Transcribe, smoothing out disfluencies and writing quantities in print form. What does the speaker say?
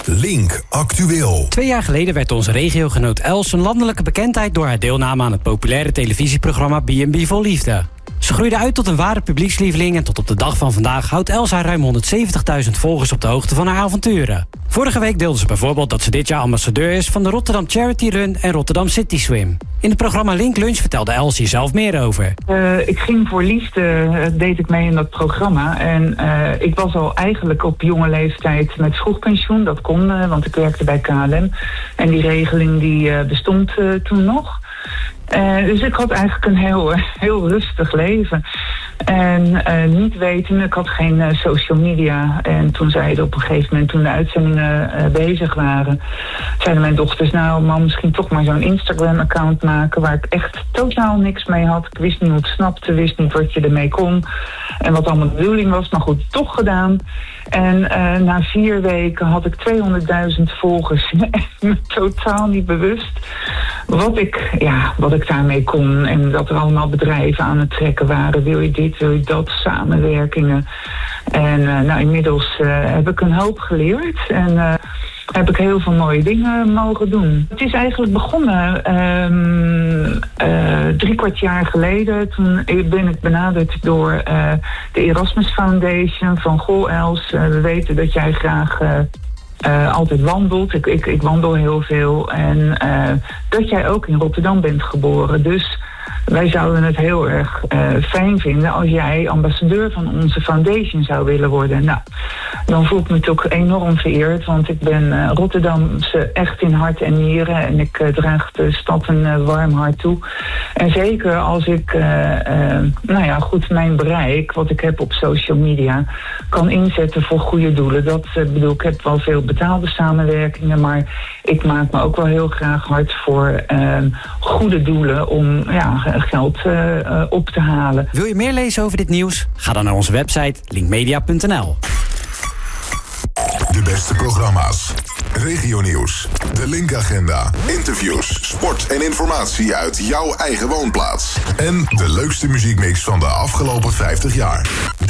Link Actueel. 2 jaar geleden werd onze regiogenoot Els een landelijke bekendheid door haar deelname aan het populaire televisieprogramma B&B Vol Liefde. Ze groeide uit tot een ware publiekslieveling en tot op de dag van vandaag houdt Els haar ruim 170.000 volgers op de hoogte van haar avonturen. Vorige week deelde ze bijvoorbeeld dat ze dit jaar ambassadeur is van de Rotterdam Charity Run en Rotterdam City Swim. In het programma Link Lunch vertelde Els hier zelf meer over. Ik ging voor liefde, deed ik mee in dat programma. En ik was al eigenlijk op jonge leeftijd met vroegpensioen. Dat kon, want ik werkte bij KLM. En die regeling die bestond toen nog. Dus ik had eigenlijk een heel rustig leven. En niet weten, ik had geen social media. En toen zeiden op een gegeven moment, toen de uitzendingen bezig waren, zeiden mijn dochters, nou mam, misschien toch maar zo'n Instagram-account maken waar ik echt totaal niks mee had. Ik wist niet hoe het snapte, wist niet wat je ermee kon en wat allemaal de bedoeling was. Maar goed, toch gedaan. En na 4 weken had ik 200.000 volgers. Me totaal niet bewust wat ik daarmee kon. En dat er allemaal bedrijven aan het trekken waren. Wil je dit, wil je dat, samenwerkingen. En inmiddels heb ik een hoop geleerd. En heb ik heel veel mooie dingen mogen doen. Het is eigenlijk begonnen 3/4 jaar geleden. Toen ben ik benaderd door de Erasmus Foundation van goh Els, we weten dat jij graag altijd wandelt. Ik wandel heel veel. En dat jij ook in Rotterdam bent geboren. Dus wij zouden het heel erg fijn vinden als jij ambassadeur van onze foundation zou willen worden. Nou, dan voel ik me toch enorm vereerd, want ik ben Rotterdamse echt in hart en nieren en ik draag de stad een warm hart toe. En zeker als ik mijn bereik, wat ik heb op social media, kan inzetten voor goede doelen. Ik heb wel veel betaalde samenwerkingen, maar ik maak me ook wel heel graag hard voor goede doelen om geld op te halen. Wil je meer lezen over dit nieuws? Ga dan naar onze website linkmedia.nl. De beste programma's, regionieuws, de Link-agenda, interviews, sport en informatie uit jouw eigen woonplaats. En de leukste muziekmix van de afgelopen 50 jaar.